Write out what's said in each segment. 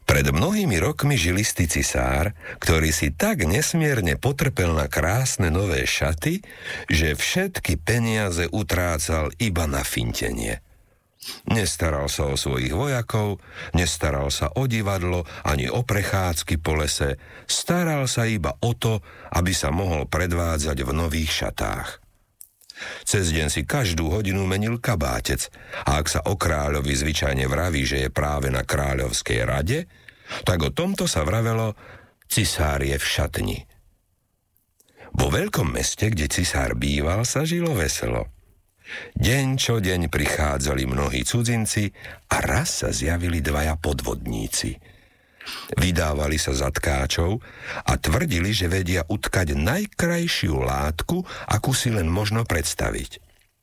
Pred mnohými rokmi žil istý cisár, ktorý si tak nesmierne potrpel na krásne nové šaty, že všetky peniaze utrácal iba na fintenie. Nestaral sa o svojich vojakov, nestaral sa o divadlo ani o prechádzky po lese, staral sa iba o to, aby sa mohol predvádzať v nových šatách. Cez deň si každú hodinu menil kabátec a ak sa o kráľovi zvyčajne vraví, že je práve na kráľovskej rade, tak o tomto sa vravelo cisár je v šatni. Vo veľkom meste, kde cisár býval, sa žilo veselo. Deň čo deň prichádzali mnohí cudzinci a raz sa zjavili dvaja podvodníci. Vydávali sa za tkáčov a tvrdili, že vedia utkať najkrajšiu látku, akú si len možno predstaviť.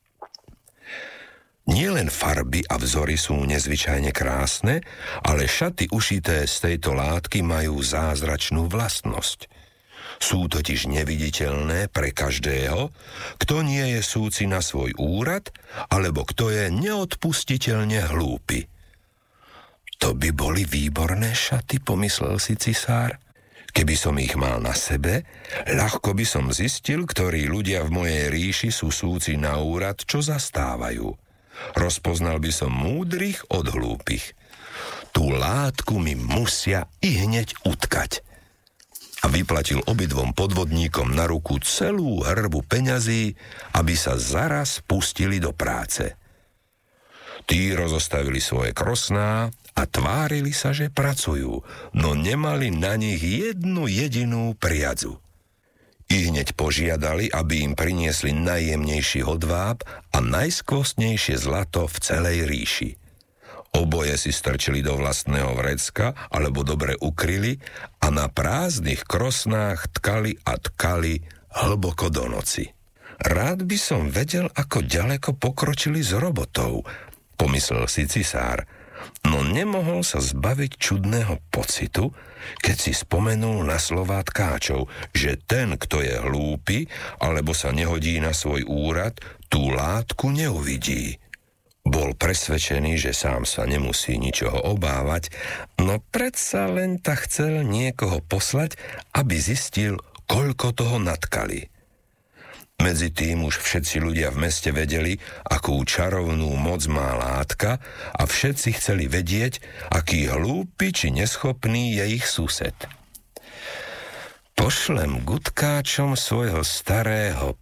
Nielen farby a vzory sú nezvyčajne krásne, ale šaty ušité z tejto látky majú zázračnú vlastnosť. Sú totiž neviditeľné pre každého, kto nie je súci na svoj úrad, alebo kto je neodpustiteľne hlúpy. To by boli výborné šaty, pomyslel si cisár. Keby som ich mal na sebe, ľahko by som zistil, ktorí ľudia v mojej ríši sú súci na úrad, čo zastávajú. Rozpoznal by som múdrych od hlúpych. Tú látku mi musia i hneď utkať. A vyplatil obidvom podvodníkom na ruku celú hrbu peňazí, aby sa zaraz pustili do práce. Tí rozostavili svoje krosná a tvárili sa, že pracujú, no nemali na nich jednu jedinú priadzu. I hneď požiadali, aby im priniesli najjemnejší hodváb a najskvostnejšie zlato v celej ríši. Oboje si strčili do vlastného vrecka alebo dobre ukryli a na prázdnych krosnách tkali a tkali hlboko do noci. Rád by som vedel, ako ďaleko pokročili s robotou, pomyslel si cisár, no nemohol sa zbaviť čudného pocitu, keď si spomenul na slová tkáčov, že ten, kto je hlúpy alebo sa nehodí na svoj úrad, tú látku neuvidí. Bol presvedčený, že sám sa nemusí ničoho obávať, no predsa len tak chcel niekoho poslať, aby zistil, koľko toho natkali. Medzi tým už všetci ľudia v meste vedeli, akú čarovnú moc má látka a všetci chceli vedieť, aký hlúpy či neschopný je ich sused. Pošlem k utkáčom svojho starého